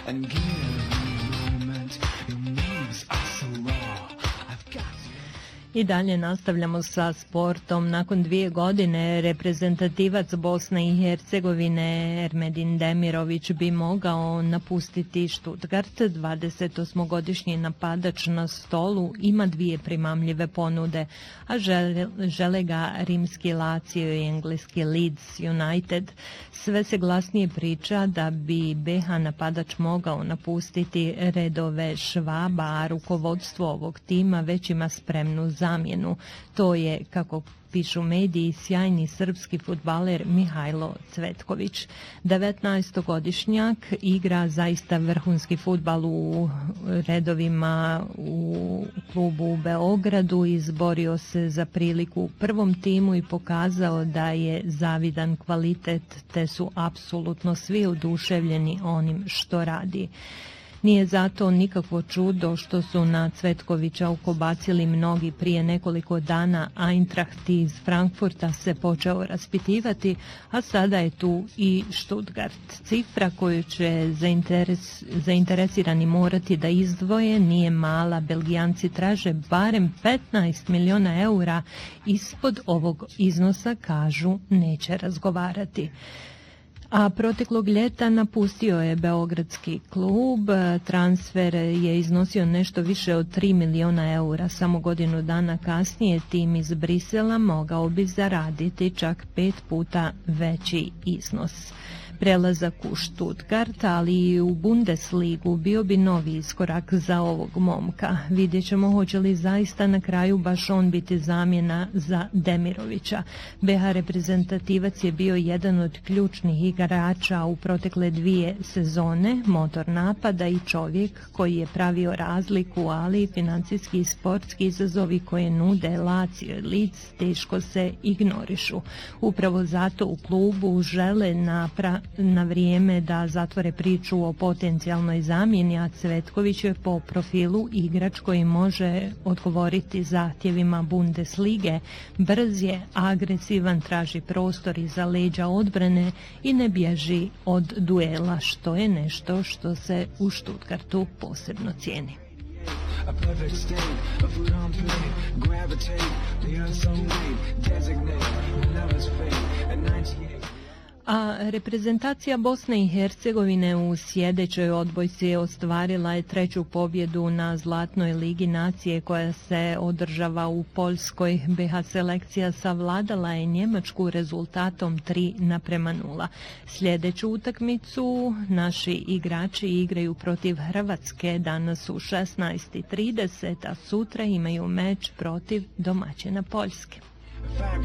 and give me a moment. Your moves are so raw. I've got I dalje nastavljamo sa sportom. Nakon 2 godine reprezentativac Bosne i Hercegovine Ermedin Demirović bi mogao napustiti Stuttgart. 28-godišnji napadač na stolu ima 2 primamljive ponude, a žele ga rimski Lazio i engleski Leeds United. Sve se glasnije priča da bi BH napadač mogao napustiti redove Švaba, a rukovodstvo ovog tima već ima spremnu zamjenu. To je, kako pišu mediji, sjajni srpski fudbaler Mihajlo Cvetković. 19-godišnjak igra zaista vrhunski fudbal u redovima u klubu u Beogradu, izborio se za priliku u prvom timu i pokazao da je zavidan kvalitet, te su apsolutno svi oduševljeni onim što radi. Nije zato nikakvo čudo što su na Cvetkovića ukobacili mnogi. Prije nekoliko dana Eintracht iz Frankfurta se počeo raspitivati, a sada je tu i Stuttgart. Cifra koju će zainteresirani morati da izdvoje nije mala. Belgijanci traže barem 15 miliona eura. Ispod ovog iznosa, kažu, neće razgovarati. A proteklog ljeta napustio je beogradski klub. Transfer je iznosio nešto više od 3 miliona eura. Samo godinu dana kasnije tim iz Brisela mogao bi zaraditi čak 5 puta veći iznos. Prelazak u Stuttgart, ali i u Bundesligu bio bi novi iskorak za ovog momka. Vidjet ćemo hoće li zaista na kraju baš on biti zamjena za Demirovića. BH reprezentativac je bio jedan od ključnih igrača u protekle 2 sezone, motor napada i čovjek koji je pravio razliku, ali i financijski i sportski izazovi koje nude Lazio i Leeds teško se ignorišu. Upravo zato u klubu žele na vrijeme da zatvore priču o potencijalnoj zamjeni, a Cvetković je po profilu igrač koji može odgovoriti zahtjevima Bundeslige. Brz je, agresivan, traži prostor iza leđa odbrane i ne bježi od duela, što je nešto što se u Stuttgartu posebno cijeni. a perfect state of food on plate, gravitate, the unsung weight, designate, lover's fate, at 98. A reprezentacija Bosne i Hercegovine u sjedećoj odbojci ostvarila je 3. pobjedu na Zlatnoj ligi nacije koja se održava u Poljskoj. BH selekcija savladala je Njemačku rezultatom 3:0. Sljedeću utakmicu naši igrači igraju protiv Hrvatske danas u 16:30, a sutra imaju meč protiv domaćina Poljske.